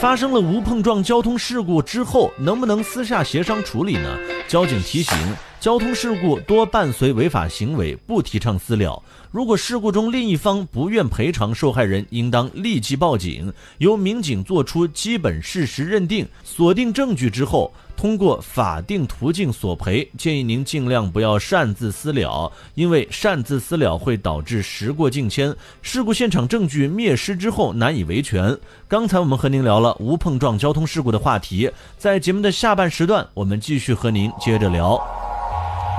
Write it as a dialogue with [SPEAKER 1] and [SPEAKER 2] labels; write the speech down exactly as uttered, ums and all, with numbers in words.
[SPEAKER 1] 发生了无碰撞交通事故之后，能不能私下协商处理呢？交警提醒，交通事故多伴随违法行为，不提倡私了。如果事故中另一方不愿赔偿，受害人应当立即报警，由民警做出基本事实认定，锁定证据之后，通过法定途径索赔。建议您尽量不要擅自私了，因为擅自私了会导致时过境迁，事故现场证据灭失之后难以维权。刚才我们和您聊了无碰撞交通事故的话题，在节目的下半时段，我们继续和您接着聊。